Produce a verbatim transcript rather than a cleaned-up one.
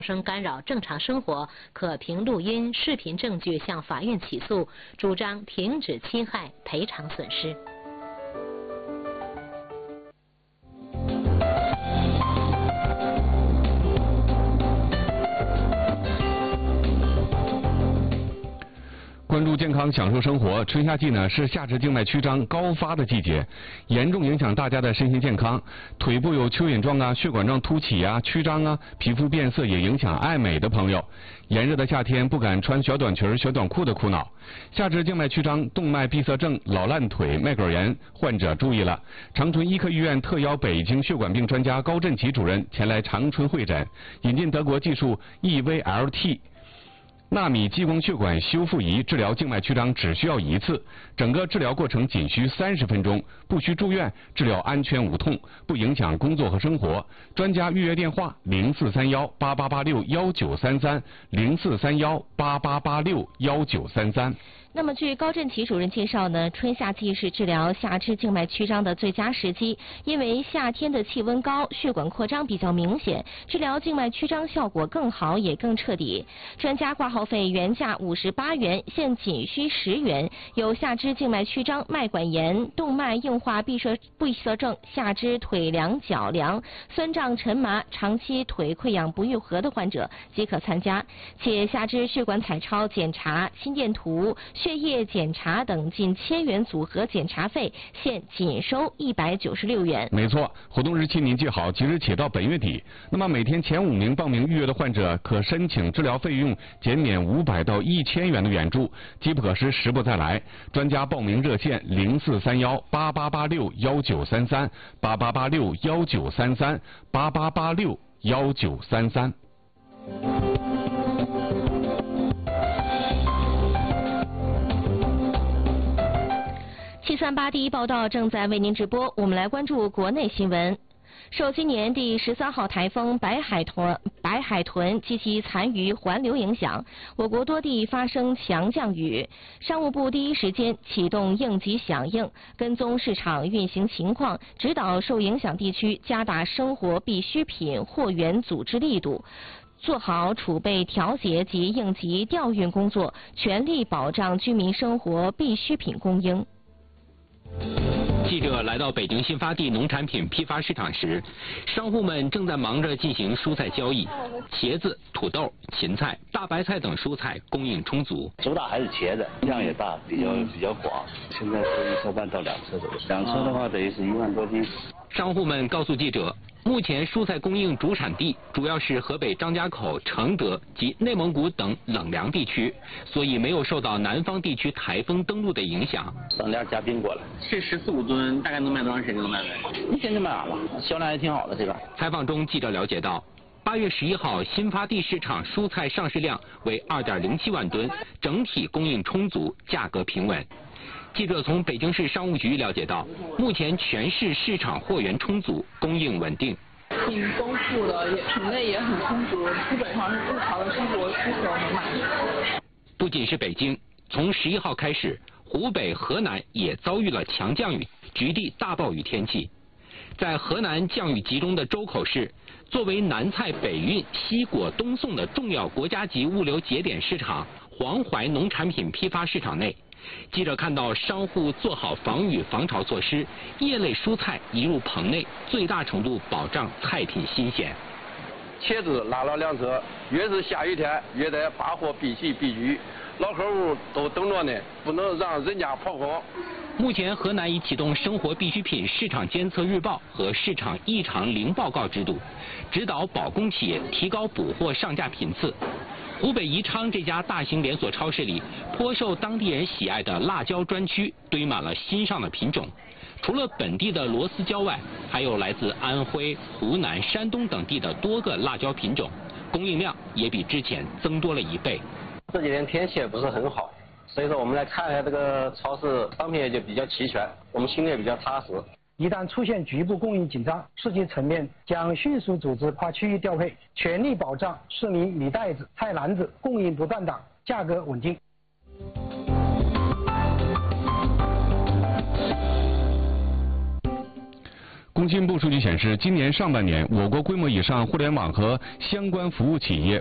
声干扰正常生活，可凭录音、视频证据向法院起诉，主张停止侵害，赔偿损失。 关注健康，享受生活。春夏季呢是下肢静脉曲张高发的季节，严重影响大家的身心健康。腿部有蚯蚓状啊、血管状凸起啊、曲张啊，皮肤变色也影响爱美的朋友。炎热的夏天不敢穿小短裙、小短裤的苦恼。下肢静脉曲张、动脉闭塞症、老烂腿、脉管炎患者注意了！长春医科医院特邀北京血管病专家高振奇主任前来长春会诊，引进德国技术 E V L T。纳米激光血管修复仪治疗静脉曲张只需要一次，整个治疗过程仅需三十分钟，不需住院，治疗安全无痛，不影响工作和生活。专家预约电话零四三幺八八八六幺九三三零四三幺八八八六幺九三三。 那么，据高振奇主任介绍呢，春夏季是治疗下肢静脉曲张的最佳时机，因为夏天的气温高，血管扩张比较明显，治疗静脉曲张效果更好，也更彻底。专家挂号费原价五十八元，现仅需十元。有下肢静脉曲张、脉管炎、动脉硬化闭塞闭塞症、下肢腿凉、脚凉、酸胀沉麻、长期腿溃疡不愈合的患者即可参加，且下肢血管彩超检查、心电图、血液检查等近千元组合检查费，现仅收一百九十六元。 没错，活动日期您记好，即日起到本月底。那么每天前五名报名预约的患者可申请治疗费用减免五百到一千元的援助，机不可失，时不再来。专家报名热线零四三幺八八八六幺九三三八八八六幺九三三八八八六幺九三三。 七三八第一报道正在为您直播，我们来关注国内新闻。受今年第十三号台风白海豚、白海豚及其残余环流影响，我国多地发生强降雨。商务部第一时间启动应急响应，跟踪市场运行情况，指导受影响地区加大生活必需品货源组织力度，做好储备调节及应急调运工作，全力保障居民生活必需品供应。 记者来到北京新发地农产品批发市场时，商户们正在忙着进行蔬菜交易，茄子、土豆、芹菜、大白菜等蔬菜供应充足。 主打还是茄子，量也大，比较比较广。现在是一车半到两车左右，两车的话等于是一万多斤。 商户们告诉记者，目前蔬菜供应主产地主要是河北张家口、承德及内蒙古等冷凉地区，所以没有受到南方地区台风登陆的影响。 上点加冰过来， 这十四五吨大概能卖多长时间能卖完？ 一天就卖完了，销量还挺好的这个。 采访中，记者了解到，八月十一号新发地市场蔬菜上市量为二点零七万吨，整体供应充足，价格平稳。记者从北京市商务局了解到，目前全市市场货源充足，供应稳定。 挺丰富的，也品类也很充足，基本上是日常的生活需求能满足。 不仅是北京，从十一号开始，湖北、河南也遭遇了强降雨，局地大暴雨天气。在河南降雨集中的周口市，作为南菜北运、西果东送的重要国家级物流节点市场黄淮农产品批发市场内，记者看到商户做好防雨防潮措施，叶类蔬菜移入棚内，最大程度保障菜品新鲜。 茄子拉了两车，越是下雨天，越得把货必齐必举，老客户都等着呢，不能让人家跑空。 目前，河南已启动生活必需品市场监测日报和市场异常零报告制度，指导保供企业提高补货上架频次。湖北宜昌这家大型连锁超市里，颇受当地人喜爱的辣椒专区堆满了新上的品种。除了本地的螺丝椒外，还有来自安徽、湖南、山东等地的多个辣椒品种，供应量也比之前增多了一倍。 这几天天气也不是很好，所以说我们来看一下这个超市商品也就比较齐全，我们心里也比较踏实。 一旦出现局部供应紧张，市级层面将迅速组织跨区域调配，全力保障市民米袋子、菜篮子供应不断档，价格稳定。 工信部数据显示，今年上半年，我国规模以上互联网和相关服务企业